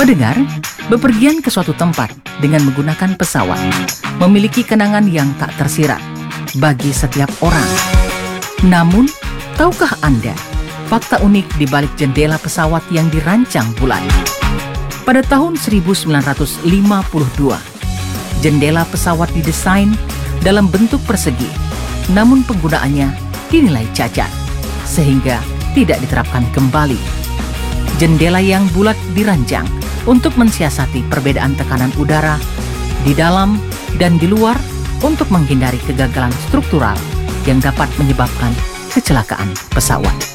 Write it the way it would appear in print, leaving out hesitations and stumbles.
Pendengar, bepergian ke suatu tempat dengan menggunakan pesawat memiliki kenangan yang tak tersirat bagi setiap orang. Namun, tahukah Anda fakta unik di balik jendela pesawat yang dirancang bulat? Pada tahun 1952, jendela pesawat didesain dalam bentuk persegi, namun penggunaannya dinilai cacat, sehingga tidak diterapkan kembali. Jendela yang bulat dirancang untuk mensiasati perbedaan tekanan udara di dalam dan di luar untuk menghindari kegagalan struktural yang dapat menyebabkan kecelakaan pesawat.